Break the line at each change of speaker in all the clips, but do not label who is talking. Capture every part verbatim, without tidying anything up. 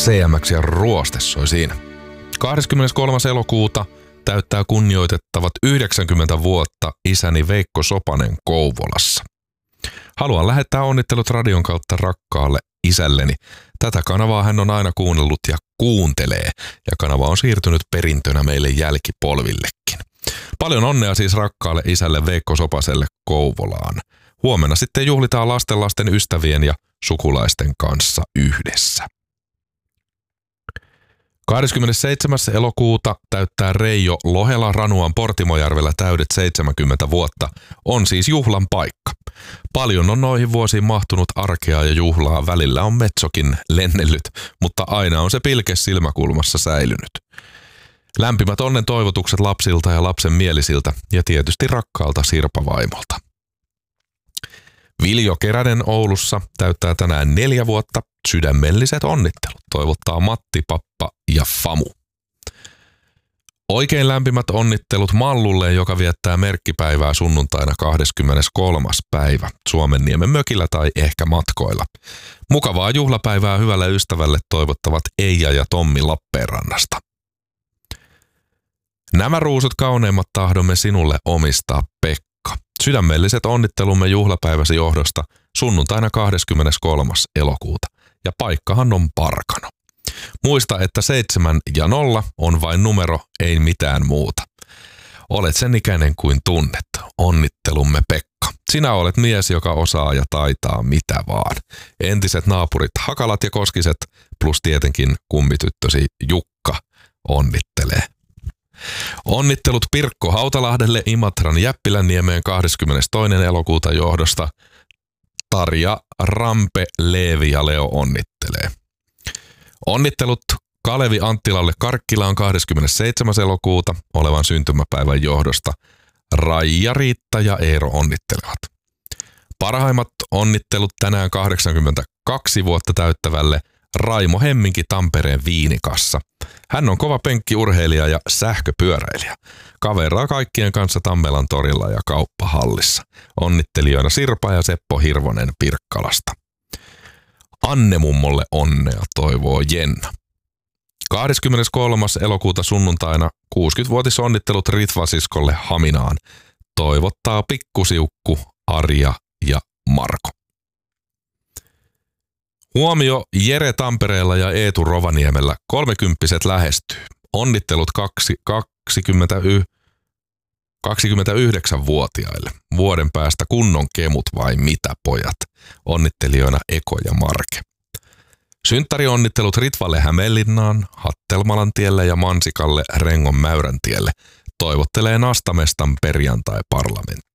C M X ja Ruoste soi siinä. kahdeskymmeneskolmas elokuuta täyttää kunnioitettavat yhdeksänkymmentä vuotta isäni Veikko Sopanen Kouvolassa. Haluan lähettää onnittelut radion kautta rakkaalle isälleni. Tätä kanavaa hän on aina kuunnellut ja kuuntelee, ja kanava on siirtynyt perintönä meille jälkipolvillekin. Paljon onnea siis rakkaalle isälle Veikko Sopaselle Kouvolaan. Huomenna sitten juhlitaan lastenlasten ystävien ja sukulaisten kanssa yhdessä. kahdeskymmenesseitsemäs elokuuta täyttää Reijo Lohela Ranuan Portimojärvellä täydet seitsemänkymmentä vuotta. On siis juhlan paikka. Paljon on noihin vuosiin mahtunut arkea ja juhlaa. Välillä on metsokin lennellyt, mutta aina on se pilke silmäkulmassa säilynyt. Lämpimät onnen toivotukset lapsilta ja lapsen mielisiltä ja tietysti rakkaalta Sirpa-vaimolta. Viljo Keränen Oulussa täyttää tänään neljä vuotta. Sydämelliset onnittelut toivottaa Matti, Pappa ja Famu. Oikein lämpimät onnittelut Mallulle, joka viettää merkkipäivää sunnuntaina kahdeskymmeneskolmas päivä Suomenniemen mökillä tai ehkä matkoilla. Mukavaa juhlapäivää hyvälle ystävälle toivottavat Eija ja Tommi Lappeenrannasta. Nämä ruusut kauneimmat tahdomme sinulle omistaa, Pekka. Sydämelliset onnittelumme juhlapäiväsi johdosta sunnuntaina kahdeskymmeneskolmas elokuuta. Ja paikkahan on Parkano. Muista, että seitsemän ja nolla on vain numero, ei mitään muuta. Olet sen ikäinen kuin tunnet. Onnittelumme, Pekka. Sinä olet mies, joka osaa ja taitaa mitä vaan. Entiset naapurit Hakalat ja Koskiset plus tietenkin kummityttösi Jukka onnittelee. Onnittelut Pirkko Hautalahdelle Imatran Jäppilänniemeen kahdeskymmenestoinen elokuuta johdosta. Tarja, Rampe, Leevi ja Leo onnittelee. Onnittelut Kalevi Anttilalle Karkkilaan kahdeskymmenesseitsemäs elokuuta olevan syntymäpäivän johdosta. Raija, Riitta ja Eero onnittelevat. Parhaimmat onnittelut tänään kahdeksankymmentäkaksi vuotta täyttävälle Raimo Hemminki Tampereen Viinikassa. Hän on kova penkkiurheilija ja sähköpyöräilijä. Kaveraa kaikkien kanssa Tammelan torilla ja kauppahallissa. Onnittelijoina Sirpa ja Seppo Hirvonen Pirkkalasta. Anne mummolle onnea toivoo Jenna. kahdeskymmeneskolmas elokuuta sunnuntaina kuusikymmenvuotisonnittelut Ritvasiskolle Haminaan. Toivottaa pikkusiukku Arja ja Marko. Huomio Jere Tampereella ja Eetu Rovaniemellä. Kolmekymppiset lähestyy. Onnittelut kaksi, kaksikymmentä, kaksikymmentäyhdeksänvuotiaille. Vuoden päästä kunnon kemut vai mitä, pojat? Onnittelijoina Eko ja Marke. Synttärionnittelut Ritvalle Hämeenlinnaan, Hattelmalan tielle ja Mansikalle Rengon Mäyräntielle. Toivottelee Nastamestan perjantai-parlamentti.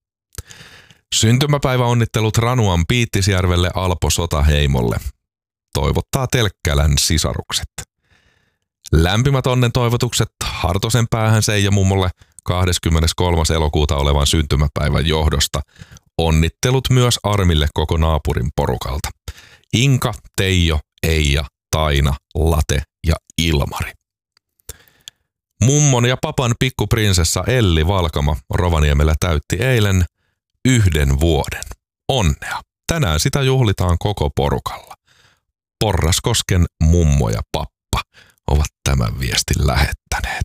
Syntymäpäiväonnittelut Ranuan Piittisjärvelle Alpo Sotaheimolle. Toivottaa Telkkälän sisarukset. Lämpimät onnen toivotukset Hartosen päähän Seija mummolle kahdeskymmeneskolmas elokuuta olevan syntymäpäivän johdosta. Onnittelut myös Armille koko naapurin porukalta. Inka, Teijo, Eija, Taina, Late ja Ilmari. Mummon ja papan pikkuprinsessa Elli Valkama Rovaniemellä täytti eilen yhden vuoden. Onnea. Tänään sitä juhlitaan koko porukalla. Porraskosken mummo ja pappa ovat tämän viestin lähettäneet.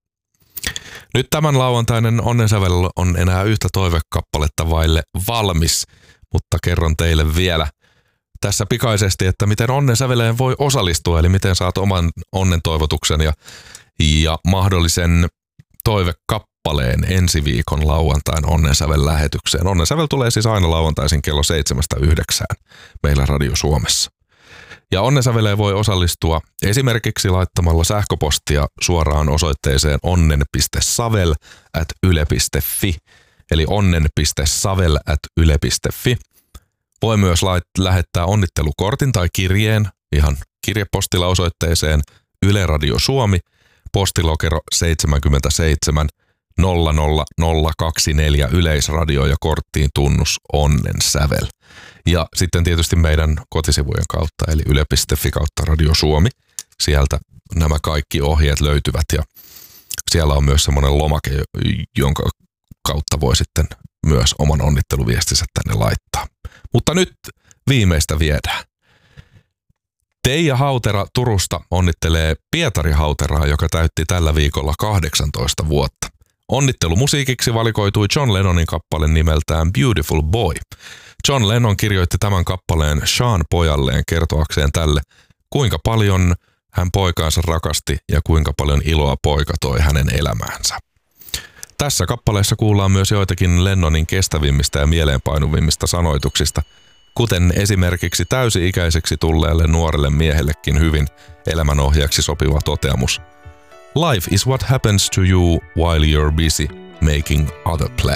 Nyt tämän lauantainen onnensävel on enää yhtä toivekappaletta vaille valmis, mutta kerron teille vielä tässä pikaisesti, että miten onnensäveleen voi osallistua, eli miten saat oman onnentoivotuksen ja, ja mahdollisen toivekappaleen ensi viikon lauantain onnensävel lähetykseen. Onnensävel tulee siis aina lauantaisin kello seitsemästä yhdeksään meillä Radio Suomessa. Ja onnensäveleen voi osallistua esimerkiksi laittamalla sähköpostia suoraan osoitteeseen onnen piste savel ät yle piste fi, eli onnen piste savel ät yle piste fi. Voi myös lait- lähettää onnittelukortin tai kirjeen ihan kirjepostilla osoitteeseen Yle Radio Suomi, postilokero seitsemänkymmentäseitsemän nolla nolla nolla kaksikymmentäneljä Yleisradio ja korttiin tunnus onnen sävel. Ja sitten tietysti meidän kotisivujen kautta, eli yle piste fi kautta Radio Suomi. Sieltä nämä kaikki ohjeet löytyvät ja siellä on myös semmoinen lomake, jonka kautta voi sitten myös oman onnitteluviestinsä tänne laittaa. Mutta nyt viimeistä viedään. Teija Hautera Turusta onnittelee Pietari Hauteraa, joka täytti tällä viikolla kahdeksantoista vuotta. Onnittelumusiikiksi valikoitui John Lennonin kappale nimeltään Beautiful Boy. John Lennon kirjoitti tämän kappaleen Sean pojalleen kertoakseen tälle, kuinka paljon hän poikaansa rakasti ja kuinka paljon iloa poika toi hänen elämäänsä. Tässä kappaleessa kuullaan myös joitakin Lennonin kestävimmistä ja mieleenpainuvimmista sanoituksista, kuten esimerkiksi täysi-ikäiseksi tulleelle nuorelle miehellekin hyvin elämänohjaaksi sopiva toteamus. Life is what happens to you while you're busy making other plans.